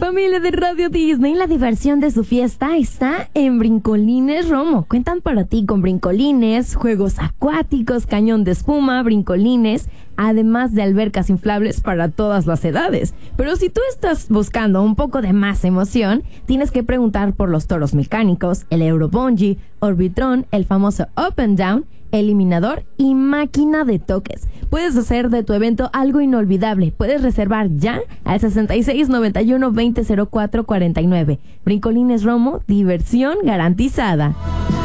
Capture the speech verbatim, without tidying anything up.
Familia de Radio Disney, la diversión de su fiesta está en Brincolines Romo. Cuentan para ti con brincolines, juegos acuáticos, cañón de espuma, brincolines, además de albercas inflables para todas las edades. Pero si tú estás buscando un poco de más emoción, tienes que preguntar por los toros mecánicos, el Eurobungee, Orbitron, el famoso Up and Down, eliminador y máquina de toques. Puedes hacer de tu evento algo inolvidable. Puedes reservar ya al sesenta y seis, noventa y uno, veinte, cero cuatro, cuarenta y nueve. Brincolines Romo, diversión garantizada.